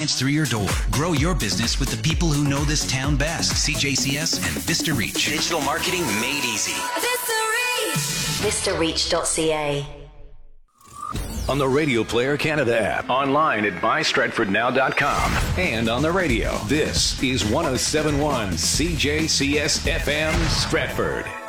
clients through your door. Grow your business with the people who know this town best. CJCS and Vista Reach. Digital marketing made easy. VistaReach.ca. On the Radio Player Canada app, online at mystratfordnow.com, and on the radio. This is 107.1 CJCS FM Stratford.